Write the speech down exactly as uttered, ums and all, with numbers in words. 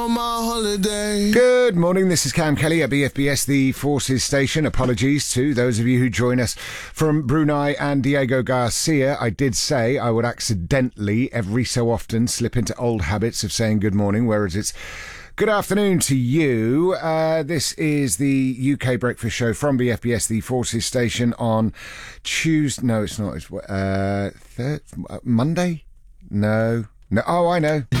On my holiday. Good morning, this is Cam Kelly at B F B S, the Forces Station. Apologies to those of you who join us from Brunei and Diego Garcia. I did say I would accidentally, every so often, slip into old habits of saying good morning, whereas it's good afternoon to you. Uh, this is the U K Breakfast Show from B F B S, the Forces Station, on Tuesday. No, it's not. It's uh, third, Monday? No. No. Oh, I know.